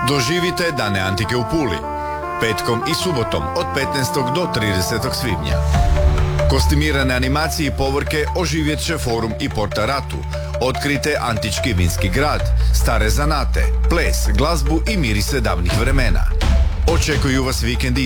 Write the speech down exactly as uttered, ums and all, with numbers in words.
Doživite Dane Antike u Puli, petkom i subotom od petnaestog do tridesetog svibnja. Kostimirane animacije i povorke oživjet će forum i Porta Ratu. Otkrite antički vinski grad, stare zanate, ples, glazbu i mirise davnih vremena. Očekuju vas vikendi